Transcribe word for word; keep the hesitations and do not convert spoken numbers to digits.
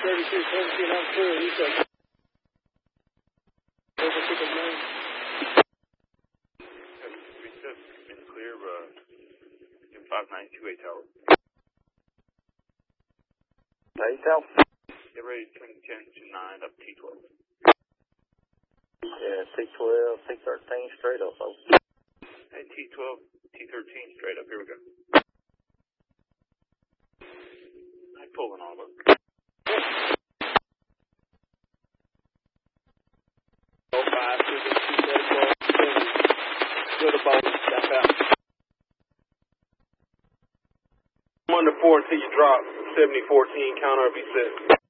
thirty-two seventeen, I'm clear. You said. Over to the main. Been clear, uh, five nine two eight tower. eight tower? Get ready to turn ten to nine up T twelve. Yeah, T twelve, T thirteen, straight up, folks. Hey, T twelve, T thirteen, straight up. Here we go. I'm pulling all of them. oh five, two seven, good about it. Step out. I'm under four until you drop seventy fourteen, counter will be set.